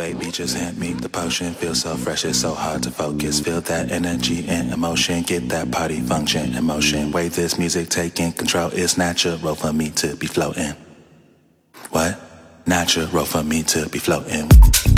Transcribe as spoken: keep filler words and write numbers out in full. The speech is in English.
baby, just hand me the potion. Feel so fresh, it's so hard to focus. Feel that energy and emotion, get that party function in motion. Way this music taking control, it's natural for me to be floating. What? Natural for me to be floating.